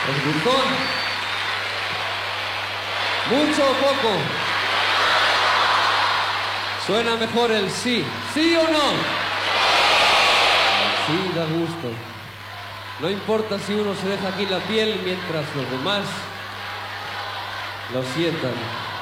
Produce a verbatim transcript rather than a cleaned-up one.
¿Os gustó? ¿Mucho o poco? Suena mejor el sí. ¿Sí o no? Sí, da gusto. No importa si uno se deja aquí la piel mientras los demás lo sientan.